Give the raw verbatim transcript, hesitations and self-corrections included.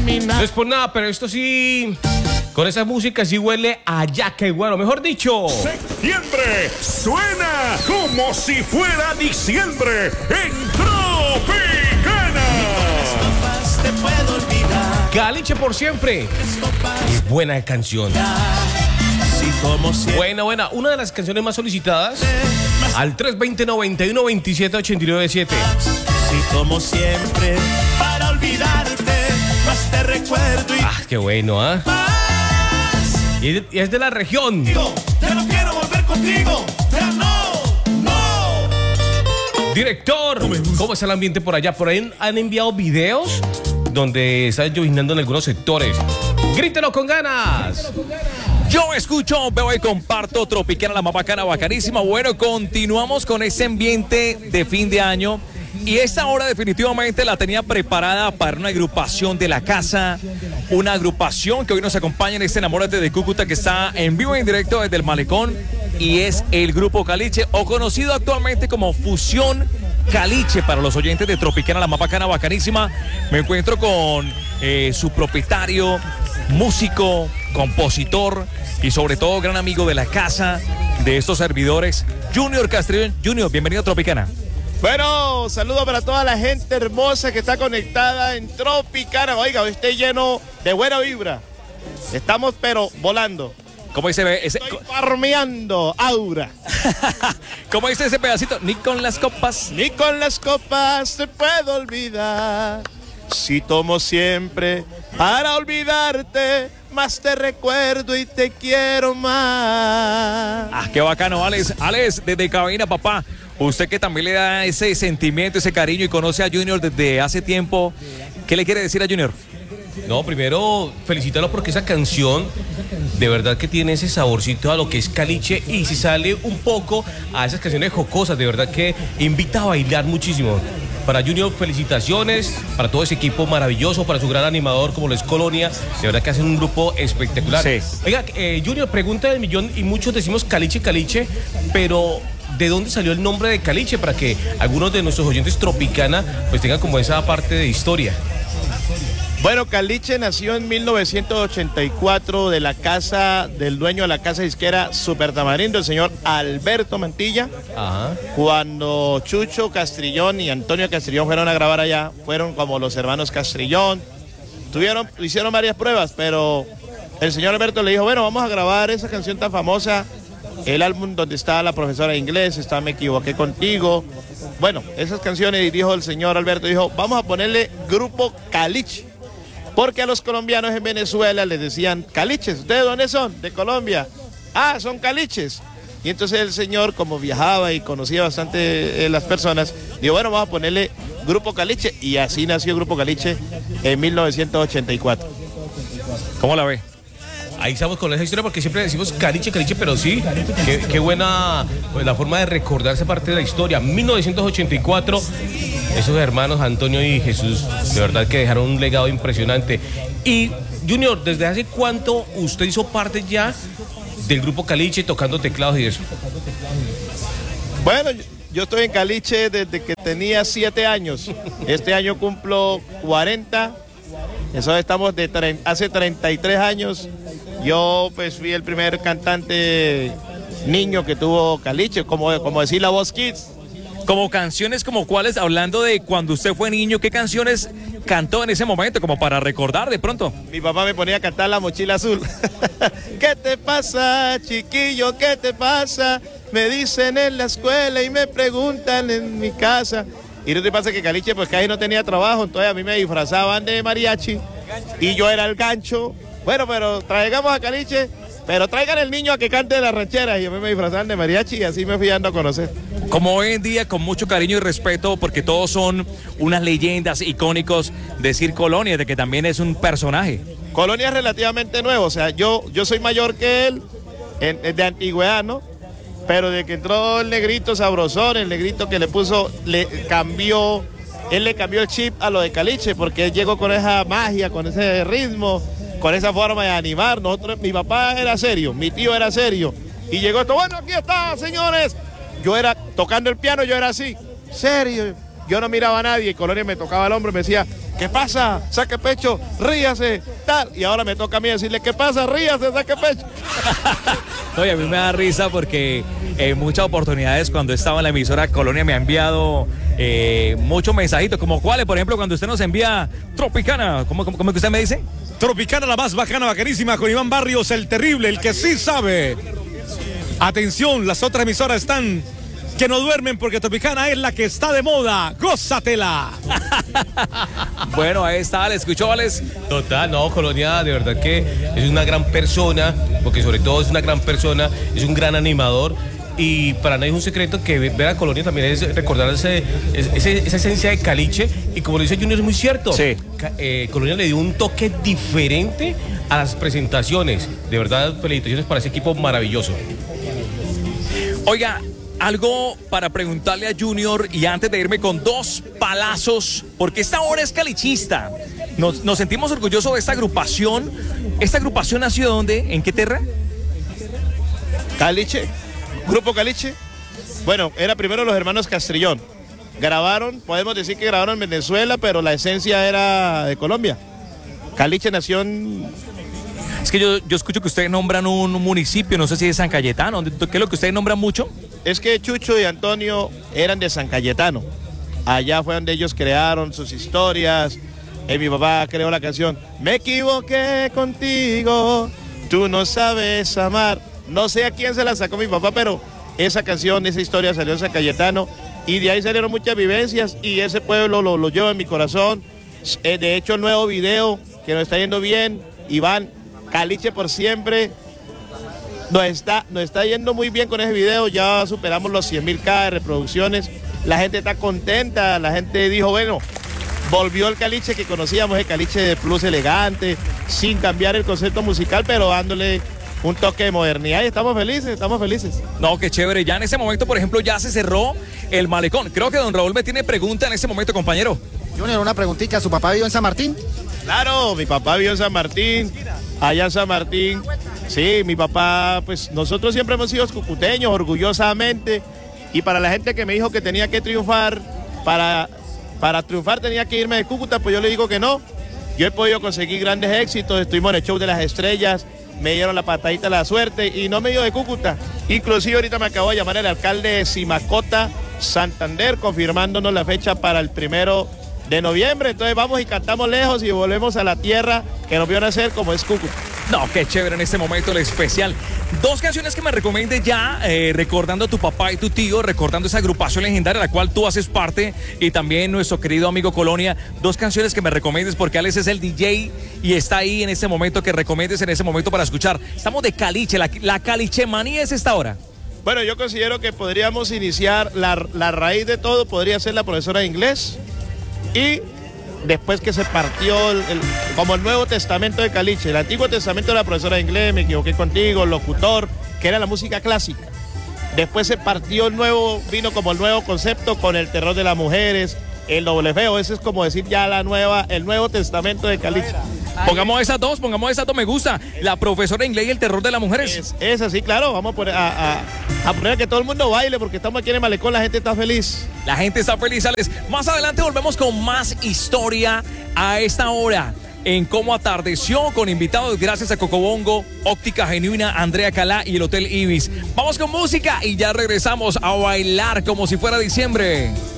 terminar. No es por nada, pero esto sí, con esa música sí huele a yaca y bueno, mejor dicho. Septiembre suena como si fuera diciembre en Tropicana. Te puedo olvidar. Caliche por siempre. Qué buena canción. Si como siempre. Buena, buena. Una de las canciones más solicitadas al tres dos cero, noventa y uno, veintisiete, ochenta y nueve siete. Si como siempre, para olvidarte, más te recuerdo y Ah, qué bueno, ¿ah? más. Y es- y es de la región. Digo, ya no quiero volver contigo, pero no, no. Director, ¿cómo está el ambiente por allá? Por ahí han enviado videos donde está lloviznando en algunos sectores. ¡Grítelo con ganas! Yo escucho, veo y comparto Tropicana, la más bacana, bacanísima. Bueno, continuamos con ese ambiente de fin de año. Y esta hora definitivamente la tenía preparada para una agrupación de la casa. Una agrupación que hoy nos acompaña en este Enamórate de Cúcuta, que está en vivo y en directo desde el Malecón. Y es el Grupo Caliche, o conocido actualmente como Fusión Caliche para los oyentes de Tropicana, la más bacana, bacanísima. Me encuentro con eh, su propietario, músico, compositor y sobre todo gran amigo de la casa, de estos servidores, Junior Castrillón. Junior, bienvenido a Tropicana. Bueno, saludos para toda la gente hermosa que está conectada en Tropicana. Oiga, hoy estoy lleno de buena vibra. Estamos pero volando. ¿Cómo dice ese, Estoy farmeando aura. ¿Cómo dice ese pedacito? Ni con las copas. Ni con las copas te puedo olvidar. Si tomo siempre para olvidarte, más te recuerdo y te quiero más. Ah, qué bacano, Alex. Alex, desde cabina, papá. Usted que también le da ese sentimiento, ese cariño y conoce a Junior desde hace tiempo. ¿Qué le quiere decir a Junior? No, primero felicitarlo porque esa canción de verdad que tiene ese saborcito a lo que es caliche y si sale un poco a esas canciones jocosas, de verdad que invita a bailar muchísimo. Para Junior, felicitaciones, para todo ese equipo maravilloso, para su gran animador como lo es Colonia, de verdad que hacen un grupo espectacular. Sí. Oiga, eh, Junior, pregunta del millón y muchos decimos caliche, caliche, pero ¿de dónde salió el nombre de caliche? Para que algunos de nuestros oyentes Tropicana pues tengan como esa parte de historia. Bueno, Caliche nació en mil novecientos ochenta y cuatro de la casa del dueño de la casa disquera Super Tamarindo, el señor Alberto Mantilla. Ajá. Cuando Chucho Castrillón y Antonio Castrillón fueron a grabar allá, fueron como los hermanos Castrillón. Tuvieron, hicieron varias pruebas, pero el señor Alberto le dijo, bueno, vamos a grabar esa canción tan famosa, el álbum donde está la profesora de inglés, está Me Equivoqué Contigo. Bueno, esas canciones, y dijo el señor Alberto, dijo, vamos a ponerle Grupo Caliche. Porque a los colombianos en Venezuela les decían caliches. ¿Ustedes de dónde son? De Colombia. Ah, son caliches. Y entonces el señor, como viajaba y conocía bastante eh, las personas, dijo, bueno, vamos a ponerle Grupo Caliche. Y así nació Grupo Caliche en mil novecientos ochenta y cuatro. ¿Cómo la ve? Ahí estamos con esa historia porque siempre decimos caliche, caliche, pero sí, qué, qué buena pues, la forma de recordar esa parte de la historia. mil novecientos ochenta y cuatro, esos hermanos Antonio y Jesús, de verdad que dejaron un legado impresionante. Y Junior, ¿desde hace cuánto usted hizo parte ya del grupo Caliche tocando teclados y eso? Bueno, yo estoy en Caliche desde que tenía siete años. Este año cumplo cuarenta. Eso estamos de tre- hace treinta y tres años. Yo pues fui el primer cantante niño que tuvo Caliche, como, como decir la voz Kids. Como canciones como cuáles, hablando de cuando usted fue niño, ¿qué canciones cantó en ese momento? Como para recordar de pronto. Mi papá me ponía a cantar La Mochila Azul. ¿Qué te pasa, chiquillo? ¿Qué te pasa? Me dicen en la escuela y me preguntan en mi casa. Y lo que pasa es que Caliche pues casi no tenía trabajo, entonces a mí me disfrazaban de mariachi y yo era el gancho. Bueno, pero traigamos a Caliche, pero traigan el niño a que cante las rancheras. Y a mí me disfrazaban de mariachi y así me fui dando a conocer. Como hoy en día, con mucho cariño y respeto, porque todos son unas leyendas icónicos, decir Colonia, de que también es un personaje. Colonia es relativamente nuevo, o sea, yo, yo soy mayor que él, en, en, de antigüedad, ¿no? Pero de que entró el negrito sabrosón, el negrito que le puso, le cambió, él le cambió el chip a lo de Caliche, porque él llegó con esa magia, con ese ritmo, con esa forma de animar. Nosotros, mi papá era serio, mi tío era serio, y llegó esto, bueno, aquí está, señores. Yo era, tocando el piano, yo era así, serio. Yo no miraba a nadie, y Colonia me tocaba el hombro y me decía, ¿qué pasa? Saque pecho, ríase, tal. Y ahora me toca a mí decirle, ¿qué pasa? Ríase, saque pecho. Oye, a mí me da risa porque en muchas oportunidades cuando estaba en la emisora Colonia me ha enviado eh, muchos mensajitos, como cuáles, por ejemplo, cuando usted nos envía Tropicana, ¿cómo, cómo, cómo que usted me dice? Tropicana, la más bacana, bacanísima, con Iván Barrios, el terrible, el que sí sabe. Atención, las otras emisoras están que no duermen porque Tropicana es la que está de moda. ¡Gózatela! Bueno, ahí está, ¿le escuchó, Alex? Total, no, Colonia, de verdad que es una gran persona, porque sobre todo es una gran persona, es un gran animador. Y para nadie es un secreto que ver a Colonia también es recordar ese, ese, esa esencia de Caliche. Y como lo dice Junior, es muy cierto. Sí. Eh, Colonia le dio un toque diferente a las presentaciones. De verdad, felicitaciones para ese equipo maravilloso. Oiga, algo para preguntarle a Junior y antes de irme con dos palazos, porque esta hora es calichista. Nos, nos sentimos orgullosos de esta agrupación. ¿Esta agrupación nació de dónde? ¿En qué tierra? Caliche, Grupo Caliche. Bueno, era primero los hermanos Castrillón. Grabaron, podemos decir que grabaron en Venezuela, pero la esencia era de Colombia. Caliche nació en... Es que yo, yo escucho que ustedes nombran un municipio, no sé si es San Cayetano. ¿Qué es lo que ustedes nombran mucho? Es que Chucho y Antonio eran de San Cayetano. Allá fue donde ellos crearon sus historias. Y mi papá creó la canción Me equivoqué contigo, tú no sabes amar. No sé a quién se la sacó mi papá, pero esa canción, esa historia salió en San Cayetano. Y de ahí salieron muchas vivencias y ese pueblo lo, lo llevo en mi corazón. De hecho, el nuevo video que nos está yendo bien, Iván, Caliche por siempre, nos está, nos está yendo muy bien con ese video. Ya superamos los cien mil K de reproducciones. La gente está contenta, la gente dijo, bueno, volvió el Caliche que conocíamos, el Caliche de plus elegante, sin cambiar el concepto musical, pero dándole un toque de modernidad y estamos felices, estamos felices. No, qué chévere. Ya en ese momento, por ejemplo, ya se cerró el malecón. Creo que don Raúl me tiene pregunta en ese momento, compañero. Junior, una preguntita. ¿Su papá vivió en San Martín? Claro, mi papá vivió en San Martín, allá en San Martín. Sí, mi papá, pues nosotros siempre hemos sido cucuteños, orgullosamente. Y para la gente que me dijo que tenía que triunfar, para, para triunfar tenía que irme de Cúcuta, pues yo le digo que no. Yo he podido conseguir grandes éxitos, estuvimos en el show de las estrellas, me dieron la patadita de la suerte y no me dio de Cúcuta. Inclusive ahorita me acabó de llamar el alcalde de Simacota, Santander, confirmándonos la fecha para el primero de noviembre. Entonces vamos y cantamos lejos y volvemos a la tierra que nos vio nacer, como es Cúcuta. No, qué chévere en este momento el especial. Dos canciones que me recomiendes ya, eh, recordando a tu papá y tu tío, recordando esa agrupación legendaria de la cual tú haces parte y también nuestro querido amigo Colonia. Dos canciones que me recomiendes porque Alex es el D J y está ahí en este momento, que recomiendes en ese momento para escuchar. Estamos de Caliche, la, la Caliche manía es esta hora. Bueno, yo considero que podríamos iniciar, la, la raíz de todo podría ser la profesora de inglés y después que se partió el, el, como el Nuevo Testamento de Caliche. El Antiguo Testamento de la profesora de inglés, Me equivoqué contigo, el locutor, que era la música clásica. Después se partió el nuevo, vino como el nuevo concepto con el terror de las mujeres, el doble feo. Ese es como decir ya la nueva, el Nuevo Testamento de Caliche. Pongamos esas dos, pongamos esas dos, me gusta. La profesora de inglés y el terror de las mujeres. Es, es así, claro, vamos a poner a, a, a poner a que todo el mundo baile porque estamos aquí en el malecón, la gente está feliz. La gente está feliz, Alex. Más adelante volvemos con más historia a esta hora en Cómo Atardeció, con invitados gracias a Cocobongo, Óptica Genuina, Andrea Calá y el Hotel Ibis. Vamos con música y ya regresamos a bailar como si fuera diciembre.